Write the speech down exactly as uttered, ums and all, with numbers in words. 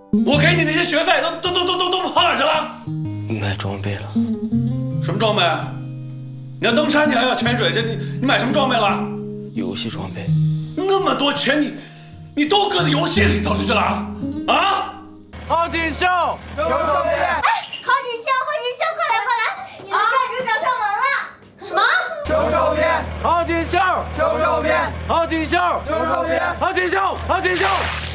我给你那些学费都都都都都都跑哪去了？ 买装备了。 什么装备？你要登山去还要潜水去，你你买什么装备了？ 游戏装备。 那么多钱你你都搁在游戏里头去了啊？ 郝锦绣，求求你！ 哎，郝锦绣，郝锦绣，快来快来，你的价值表上门了。什么？ 求求你！郝锦绣，求求你！郝锦绣，求求你！郝锦绣，郝锦绣。